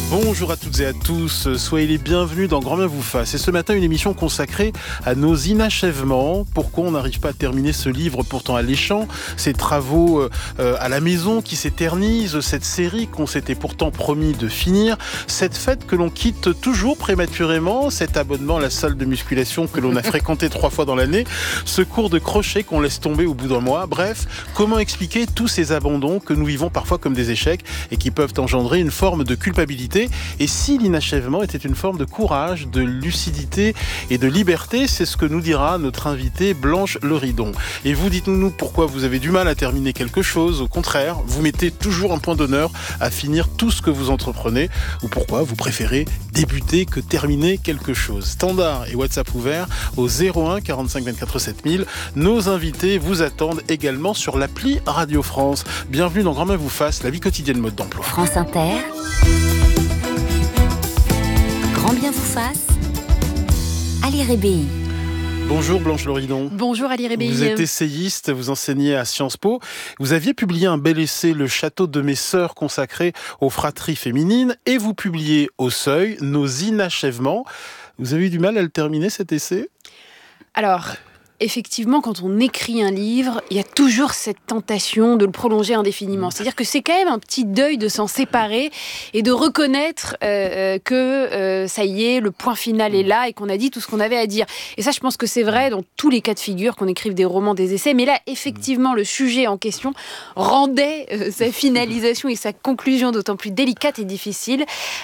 Bonjour à toutes et à tous, soyez les bienvenus dans Grand Bien vous fasse. Et ce matin, une émission consacrée à nos inachèvements. Pourquoi on n'arrive pas à terminer ce livre pourtant alléchant, ces travaux à la maison qui s'éternisent, cette série qu'on s'était pourtant promis de finir, cette fête que l'on quitte toujours prématurément, cet abonnement à la salle de musculation que l'on a fréquenté 3 fois dans l'année, ce cours de crochet qu'on laisse tomber au bout d'un mois. Bref, comment expliquer tous ces abandons que nous vivons parfois comme des échecs et qui peuvent engendrer une forme de culpabilité? Et si l'inachèvement était une forme de courage, de lucidité et de liberté, c'est ce que nous dira notre invitée Blanche Leridon. Et vous, dites-nous pourquoi vous avez du mal à terminer quelque chose. Au contraire, vous mettez toujours un point d'honneur à finir tout ce que vous entreprenez. Ou pourquoi vous préférez débuter que terminer quelque chose. Standard et WhatsApp ouvert au 01 45 24 7000. Nos invités vous attendent également sur l'appli Radio France. Bienvenue dans Grand Bien vous fasse, la vie quotidienne mode d'emploi. France Inter. Grand Bien vous fasse, Ali Rébéi. Bonjour Blanche Leridon. Bonjour Ali Rébéi. Vous êtes essayiste, vous enseignez à Sciences Po. Vous aviez publié un bel essai, Le château de mes sœurs, consacré aux fratries féminines, et vous publiez au Seuil Nos inachèvements. Vous avez eu du mal à le terminer, cet essai ? Alors, effectivement, quand on écrit un livre, il y a toujours cette tentation de le prolonger indéfiniment. C'est-à-dire que c'est quand même un petit deuil de s'en séparer et de reconnaître que ça y est, le point final est là et qu'on a dit tout ce qu'on avait à dire. Et ça, je pense que c'est vrai dans tous les cas de figure, qu'on écrive des romans, des essais. Mais là, effectivement, le sujet en question rendait sa finalisation et sa conclusion d'autant plus délicate et difficile.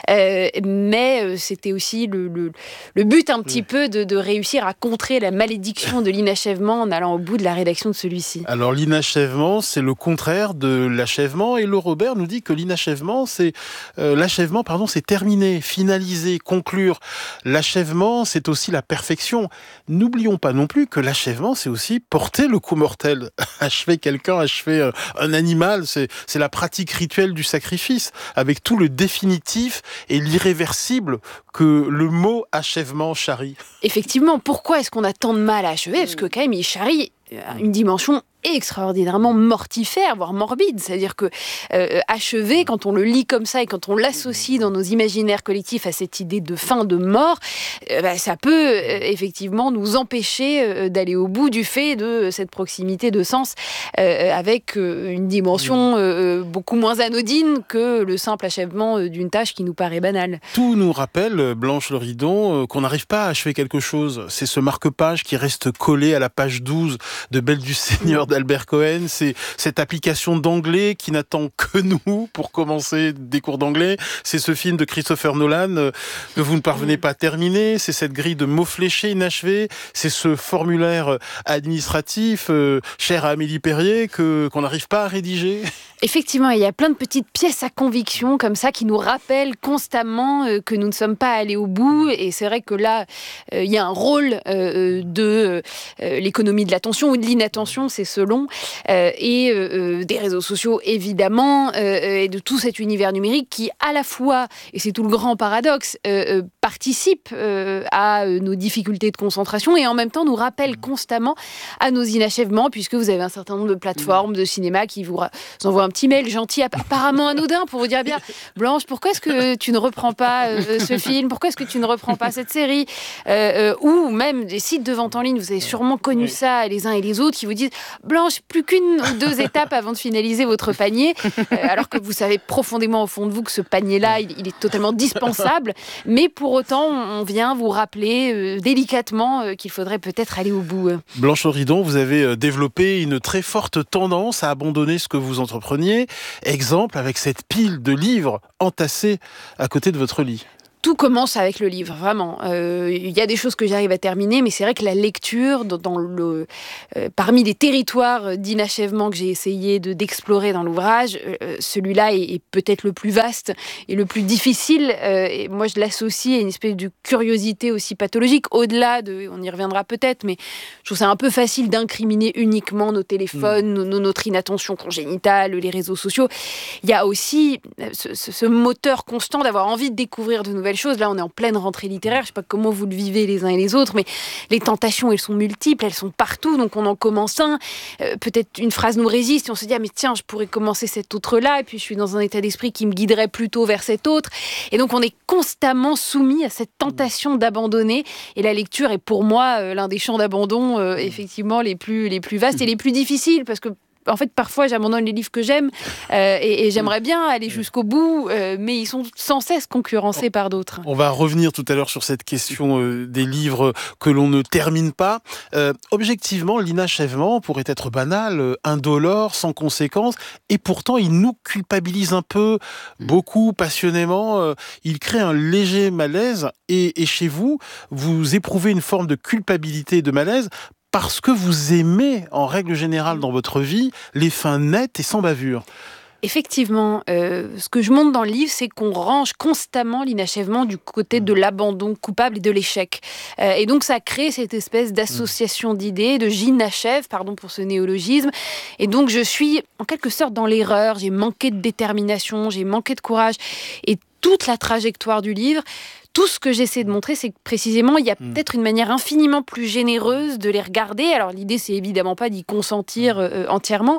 Mais c'était aussi le but un petit peu de réussir à contrer la malédiction de l'inachèvement en allant au bout de la rédaction de celui-ci. Alors l'inachèvement, c'est le contraire de l'achèvement, et le Robert nous dit que l'inachèvement, c'est c'est terminer, finaliser, conclure. L'achèvement, c'est aussi la perfection. N'oublions pas non plus que l'achèvement, c'est aussi porter le coup mortel. Achever quelqu'un, achever un animal, c'est la pratique rituelle du sacrifice, avec tout le définitif et l'irréversible que le mot achèvement charrie. Effectivement, pourquoi est-ce qu'on a tant de mal à achever ? Parce que quand même, il charrie une dimension extraordinairement mortifère, voire morbide. C'est-à-dire que achever, quand on le lit comme ça et quand on l'associe dans nos imaginaires collectifs à cette idée de fin, de mort, ça peut effectivement nous empêcher d'aller au bout du fait de cette proximité de sens avec une dimension beaucoup moins anodine que le simple achèvement d'une tâche qui nous paraît banale. Tout nous rappelle, Blanche Leridon, qu'on n'arrive pas à achever quelque chose. C'est ce marque-page qui reste collé à la page 12 de Belle du Seigneur d'Albert Cohen, c'est cette application d'anglais qui n'attend que nous pour commencer des cours d'anglais, c'est ce film de Christopher Nolan que vous ne parvenez pas à terminer, c'est cette grille de mots fléchés inachevés, c'est ce formulaire administratif cher à Amélie Perrier qu'on n'arrive pas à rédiger. Effectivement, il y a plein de petites pièces à conviction comme ça qui nous rappellent constamment que nous ne sommes pas allés au bout, et c'est vrai que là, il y a un rôle de l'économie de l'attention ou de l'inattention, c'est selon, et des réseaux sociaux évidemment, et de tout cet univers numérique qui à la fois, et c'est tout le grand paradoxe, participe à nos difficultés de concentration et en même temps nous rappelle constamment à nos inachèvements, puisque vous avez un certain nombre de plateformes de cinéma qui vous envoient un petit mail gentil, apparemment anodin, pour vous dire bien, Blanche, pourquoi est-ce que tu ne reprends pas ce film ? Pourquoi est-ce que tu ne reprends pas cette série ? Ou même des sites de vente en ligne, vous avez sûrement connu ça les uns et les autres, qui vous disent Blanche, plus qu'une ou 2 étapes avant de finaliser votre panier, alors que vous savez profondément au fond de vous que ce panier-là, il est totalement dispensable, mais pour autant, on vient vous rappeler délicatement qu'il faudrait peut-être aller au bout. Blanche Leridon, vous avez développé une très forte tendance à abandonner ce que vous entrepreniez. Exemple avec cette pile de livres entassés à côté de votre lit. Tout commence avec le livre, vraiment. Il y a des choses que j'arrive à terminer, mais c'est vrai que la lecture, parmi les territoires d'inachèvement que j'ai essayé d'explorer dans l'ouvrage, celui-là est peut-être le plus vaste et le plus difficile. Et moi, je l'associe à une espèce de curiosité aussi pathologique, au-delà de, on y reviendra peut-être, mais je trouve ça un peu facile d'incriminer uniquement nos téléphones, notre inattention congénitale, les réseaux sociaux. Il y a aussi ce moteur constant d'avoir envie de découvrir de nouvelles belle chose. Là, on est en pleine rentrée littéraire. Je sais pas comment vous le vivez les uns et les autres, mais les tentations, elles sont multiples, elles sont partout. Donc, on en commence un. Peut-être une phrase nous résiste et on se dit, ah, mais tiens, je pourrais commencer cet autre-là. Et puis, je suis dans un état d'esprit qui me guiderait plutôt vers cet autre. Et donc, on est constamment soumis à cette tentation d'abandonner. Et la lecture est pour moi l'un des champs d'abandon, effectivement, les plus vastes et les plus difficiles, parce que en fait, parfois, j'abandonne les livres que j'aime et j'aimerais bien aller jusqu'au bout, mais ils sont sans cesse concurrencés par d'autres. On va revenir tout à l'heure sur cette question des livres que l'on ne termine pas. Objectivement, l'inachèvement pourrait être banal, indolore, sans conséquence, et pourtant, il nous culpabilise un peu, beaucoup, passionnément. Il crée un léger malaise, et chez vous, vous éprouvez une forme de culpabilité et de malaise parce que vous aimez, en règle générale dans votre vie, les fins nettes et sans bavure. Effectivement, ce que je montre dans le livre, c'est qu'on range constamment l'inachèvement du côté de l'abandon coupable et de l'échec. Et donc, ça crée cette espèce d'association d'idées, de j'inachève, pardon pour ce néologisme. Et donc, je suis en quelque sorte dans l'erreur. J'ai manqué de détermination, j'ai manqué de courage. Et toute la trajectoire du livre, tout ce que j'essaie de montrer, c'est que précisément, il y a peut-être une manière infiniment plus généreuse de les regarder. Alors, l'idée, c'est évidemment pas d'y consentir entièrement,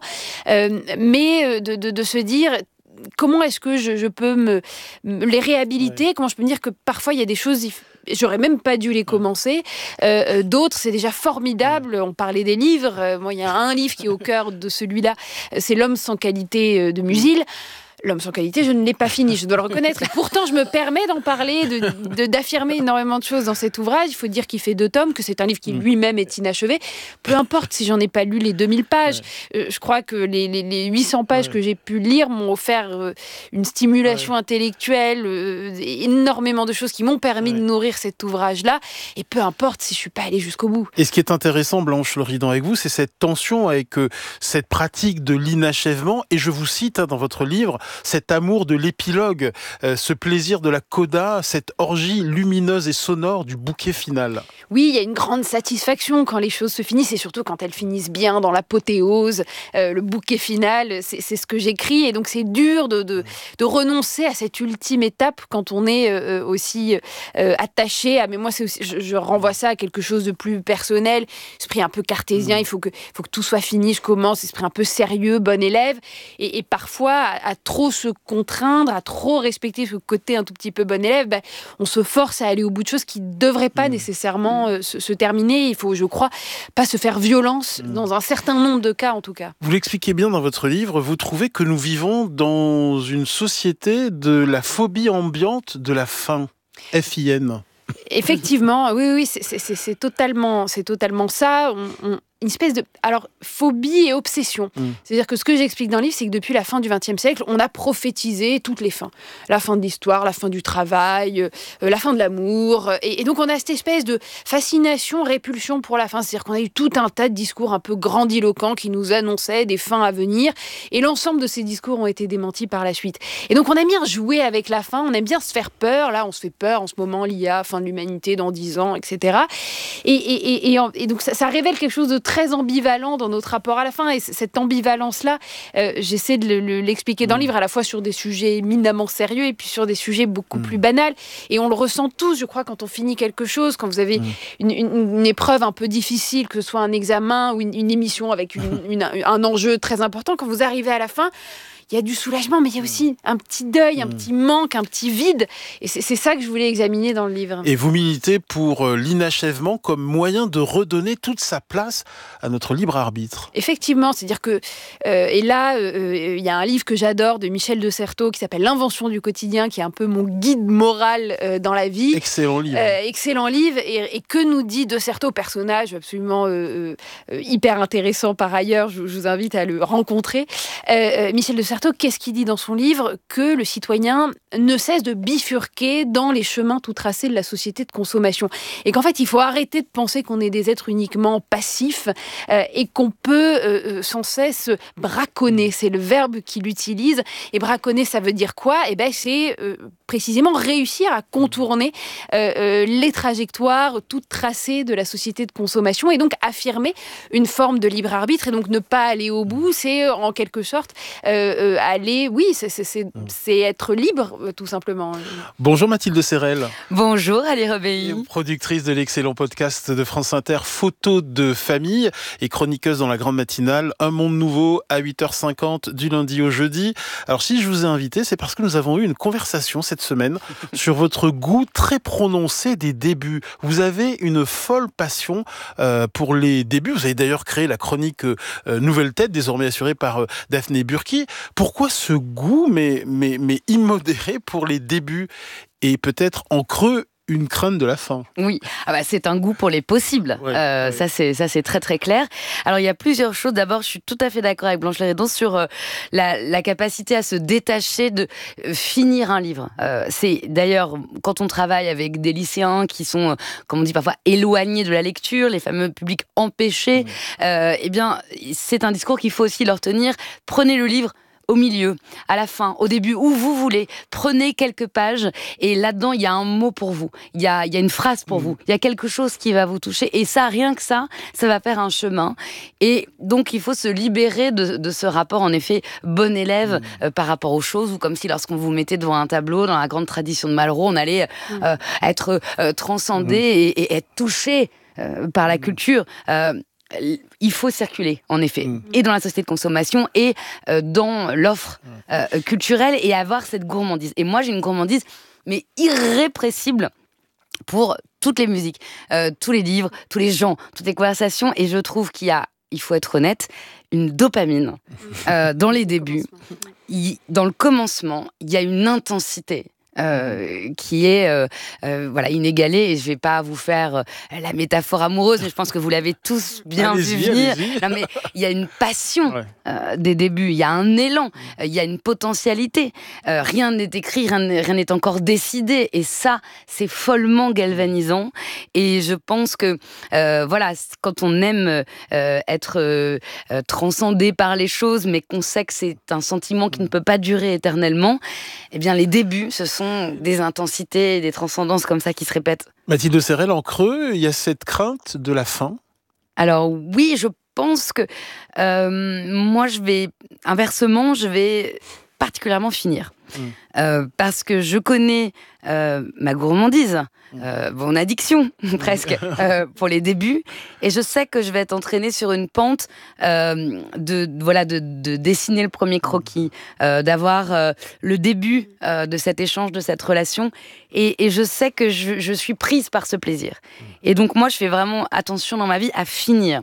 mais de se dire comment est-ce que je peux les réhabiliter, comment je peux me dire que parfois, il y a des choses... J'aurais même pas dû les commencer. D'autres, c'est déjà formidable. On parlait des livres. Moi, il y a un livre qui est au cœur de celui-là. C'est L'homme sans qualité de Musil. L'homme sans qualité, je ne l'ai pas fini, je dois le reconnaître. Et pourtant, je me permets d'en parler, d'affirmer énormément de choses dans cet ouvrage. Il faut dire qu'il fait 2 tomes, que c'est un livre qui lui-même est inachevé. Peu importe si j'en ai pas lu les 2000 pages. Je crois que les 800 pages que j'ai pu lire m'ont offert une stimulation intellectuelle, énormément de choses qui m'ont permis de nourrir cet ouvrage-là. Et peu importe si je suis pas allée jusqu'au bout. Et ce qui est intéressant, Blanche Leridan, avec vous, c'est cette tension avec cette pratique de l'inachèvement. Et je vous cite dans votre livre, cet amour de l'épilogue, ce plaisir de la coda, cette orgie lumineuse et sonore du bouquet final. Oui, il y a une grande satisfaction quand les choses se finissent, et surtout quand elles finissent bien dans l'apothéose, le bouquet final, c'est ce que j'écris, et donc c'est dur de renoncer à cette ultime étape quand on est aussi attaché à... Mais moi, c'est aussi, je renvoie ça à quelque chose de plus personnel, esprit un peu cartésien, il faut que tout soit fini, je commence, esprit un peu sérieux, bon élève, et parfois, à trop se contraindre, à trop respecter ce côté un tout petit peu bon élève, on se force à aller au bout de choses qui ne devraient pas nécessairement se terminer. Il faut, je crois, pas se faire violence dans un certain nombre de cas, en tout cas. Vous l'expliquez bien dans votre livre, vous trouvez que nous vivons dans une société de la phobie ambiante de la fin. F-I-N. Effectivement, oui, c'est totalement ça. Une espèce de... Alors, phobie et obsession. C'est-à-dire que ce que j'explique dans le livre, c'est que depuis la fin du XXe siècle, on a prophétisé toutes les fins. La fin de l'histoire, la fin du travail, la fin de l'amour. Et donc, on a cette espèce de fascination, répulsion pour la fin. C'est-à-dire qu'on a eu tout un tas de discours un peu grandiloquents qui nous annonçaient des fins à venir. Et l'ensemble de ces discours ont été démentis par la suite. Et donc, on aime bien jouer avec la fin. On aime bien se faire peur. Là, on se fait peur en ce moment, l'IA, fin de l'humanité dans 10 ans, etc. Et donc, ça révèle quelque chose de très ambivalent dans notre rapport à la fin. Et cette ambivalence-là, j'essaie de l'expliquer dans le livre, à la fois sur des sujets éminemment sérieux et puis sur des sujets beaucoup plus banals. Et on le ressent tous, je crois, quand on finit quelque chose, quand vous avez une épreuve un peu difficile, que ce soit un examen ou une émission avec un enjeu très important, quand vous arrivez à la fin, il y a du soulagement, mais il y a aussi un petit deuil, un petit manque, un petit vide. Et c'est ça que je voulais examiner dans le livre. Et vous militez pour l'inachèvement comme moyen de redonner toute sa place à notre libre arbitre. Effectivement, c'est-à-dire que... et là, il y a un livre que j'adore de Michel de Certeau qui s'appelle L'invention du quotidien, qui est un peu mon guide moral dans la vie. Excellent livre. Excellent livre. Et que nous dit de Certeau, personnage absolument hyper intéressant par ailleurs, je vous invite à le rencontrer. Michel de Certeau, qu'est-ce qu'il dit dans son livre? Que le citoyen ne cesse de bifurquer dans les chemins tout tracés de la société de consommation. Et qu'en fait, il faut arrêter de penser qu'on est des êtres uniquement passifs et qu'on peut sans cesse braconner. C'est le verbe qu'il utilise. Et braconner, ça veut dire quoi? C'est précisément réussir à contourner les trajectoires toutes tracées de la société de consommation et donc affirmer une forme de libre arbitre et donc ne pas aller au bout. C'est en quelque sorte aller, oui, c'est être libre, tout simplement. Bonjour Mathilde Serrel. Bonjour Ali Rebéi. Productrice de l'excellent podcast de France Inter, Photos de famille, et chroniqueuse dans la grande matinale Un monde nouveau à 8h50 du lundi au jeudi. Alors si je vous ai invité, c'est parce que nous avons eu une conversation cette semaine sur votre goût très prononcé des débuts. Vous avez une folle passion pour les débuts. Vous avez d'ailleurs créé la chronique Nouvelle Tête, désormais assurée par Daphné Burki. Pourquoi ce goût, mais immodéré pour les débuts et peut-être en creux une crainte de la fin? Oui, c'est un goût pour les possibles. Ça c'est très très clair. Alors il y a plusieurs choses. D'abord, je suis tout à fait d'accord avec Blanche Léredon sur la capacité à se détacher de finir un livre. C'est d'ailleurs quand on travaille avec des lycéens qui sont, comme on dit parfois, éloignés de la lecture, les fameux publics empêchés. Eh bien, c'est un discours qu'il faut aussi leur tenir. Prenez le livre au milieu, à la fin, au début, où vous voulez. Prenez quelques pages et là-dedans, il y a un mot pour vous. Il y a une phrase pour vous. Il y a quelque chose qui va vous toucher. Et ça, rien que ça va faire un chemin. Et donc, il faut se libérer de ce rapport, en effet, bon élève par rapport aux choses, ou comme si lorsqu'on vous mettait devant un tableau, dans la grande tradition de Malraux, on allait être transcendé et être touché par la culture. Il faut circuler, en effet, et dans la société de consommation, et dans l'offre culturelle, et avoir cette gourmandise. Et moi, j'ai une gourmandise, mais irrépressible, pour toutes les musiques, tous les livres, tous les gens, toutes les conversations, et je trouve il faut être honnête, une dopamine dans les débuts. Dans le commencement, il y a une intensité qui est inégalée, et je vais pas vous faire la métaphore amoureuse, mais je pense que vous l'avez tous bien vu venir. Non, mais il y a une passion des débuts, il y a un élan, il y a une potentialité. Rien n'est écrit, rien n'est encore décidé, et ça, c'est follement galvanisant. Et je pense que quand on aime être transcendé par les choses, mais qu'on sait que c'est un sentiment qui ne peut pas durer éternellement, eh bien les débuts, ce sont des intensités, des transcendances comme ça qui se répètent. Mathilde Serrel, en creux, il y a cette crainte de la fin? Alors oui, je pense que moi je vais particulièrement finir. Parce que je connais ma gourmandise, mon addiction presque, pour les débuts, et je sais que je vais être entraînée sur une pente de dessiner le premier croquis, d'avoir le début de cet échange, de cette relation, et je sais que je suis prise par ce plaisir. Et donc moi je fais vraiment attention dans ma vie à finir,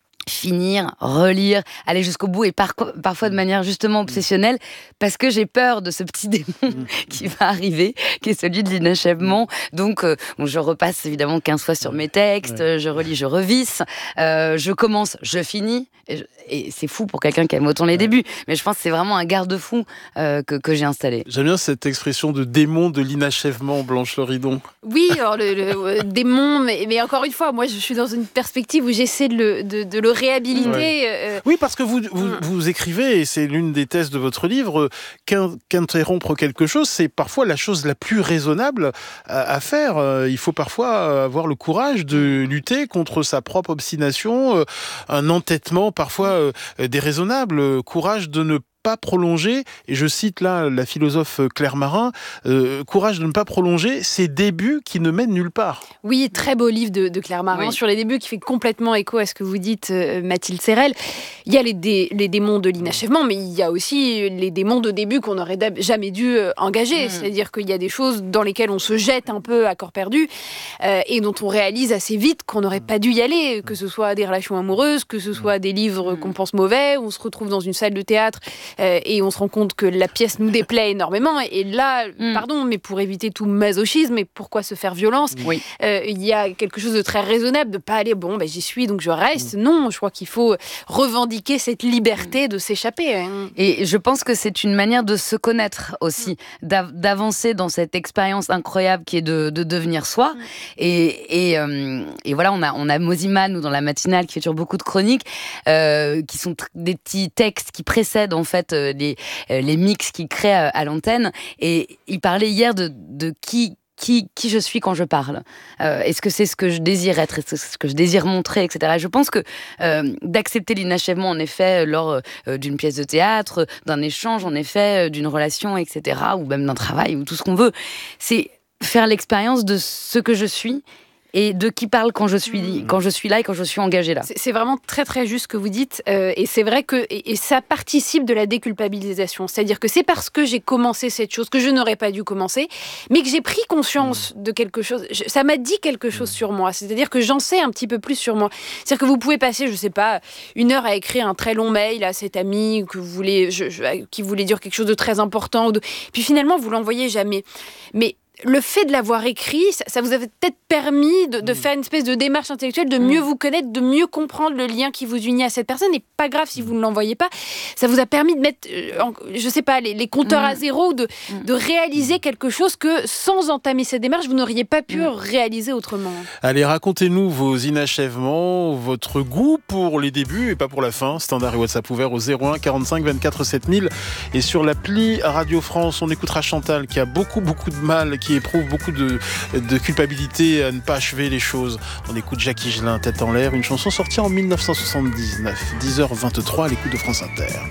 relire, aller jusqu'au bout, et parfois de manière justement obsessionnelle, parce que j'ai peur de ce petit démon qui va arriver, qui est celui de l'inachèvement. Donc je repasse évidemment 15 fois sur mes textes, je relis, je revisse, je commence, je finis, et c'est fou pour quelqu'un qui aime autant les débuts, mais je pense que c'est vraiment un garde-fou que j'ai installé. J'aime bien cette expression de démon de l'inachèvement, Blanche Léredon. Oui, alors le démon, mais encore une fois, moi je suis dans une perspective où j'essaie de le réhabiliter. Oui, parce que vous écrivez, et c'est l'une des thèses de votre livre, qu'interrompre quelque chose, c'est parfois la chose la plus raisonnable à faire. Il faut parfois avoir le courage de lutter contre sa propre obstination, un entêtement parfois déraisonnable, courage de ne pas prolonger, et je cite là la philosophe Claire Marin, courage de ne pas prolonger ces débuts qui ne mènent nulle part. Oui, très beau livre de Claire Marin sur les débuts, qui fait complètement écho à ce que vous dites, Mathilde Serrel. Il y a les démons de l'inachèvement, mais il y a aussi les démons de début qu'on n'aurait jamais dû engager. C'est-à-dire qu'il y a des choses dans lesquelles on se jette un peu à corps perdu, et dont on réalise assez vite qu'on n'aurait pas dû y aller, que ce soit des relations amoureuses, que ce soit des livres qu'on pense mauvais, où on se retrouve dans une salle de théâtre et on se rend compte que la pièce nous déplaît énormément, et là, pardon, mais pour éviter tout masochisme, et pourquoi se faire violence, il y a quelque chose de très raisonnable, de pas aller, j'y suis donc je reste. Non, je crois qu'il faut revendiquer cette liberté de s'échapper. Et je pense que c'est une manière de se connaître aussi, d'avancer dans cette expérience incroyable qui est de devenir soi. Et voilà, on a Mosima, nous, dans la matinale, qui fait toujours beaucoup de chroniques, qui sont des petits textes qui précèdent en fait les mix qu'il crée à l'antenne. Et il parlait hier de qui qui je suis quand je parle. Est-ce que c'est ce que je désire être, est-ce que c'est ce que je désire montrer, etc. Et je pense que d'accepter l'inachèvement, en effet, lors d'une pièce de théâtre, d'un échange, en effet, d'une relation, etc., ou même d'un travail, ou tout ce qu'on veut, c'est faire l'expérience de ce que je suis et de qui parle quand je suis là et quand je suis engagée là. C'est vraiment très très juste ce que vous dites, et c'est vrai que et ça participe de la déculpabilisation, c'est-à-dire que c'est parce que j'ai commencé cette chose que je n'aurais pas dû commencer, mais que j'ai pris conscience de quelque chose, ça m'a dit quelque chose sur moi, c'est-à-dire que j'en sais un petit peu plus sur moi. C'est-à-dire que vous pouvez passer, je sais pas, 1 heure à écrire un très long mail à cet ami que vous voulez, qui voulait dire quelque chose de très important, puis finalement vous l'envoyez jamais. Mais le fait de l'avoir écrit, ça vous a peut-être permis de faire une espèce de démarche intellectuelle, de mieux vous connaître, de mieux comprendre le lien qui vous unit à cette personne. Et pas grave si vous ne l'envoyez pas. Ça vous a permis de mettre, je sais pas, les compteurs à zéro, de réaliser quelque chose que sans entamer cette démarche, vous n'auriez pas pu réaliser autrement. Allez, racontez-nous vos inachèvements, votre goût pour les débuts et pas pour la fin. Standard et WhatsApp ouvert au 01 45 24 7000. Et sur l'appli Radio France, on écoutera Chantal qui a beaucoup de mal, qui éprouve beaucoup de culpabilité à ne pas achever les choses. On écoute Jacques Higelin, Tête en l'air, une chanson sortie en 1979, 10h23 à l'écoute de France Inter.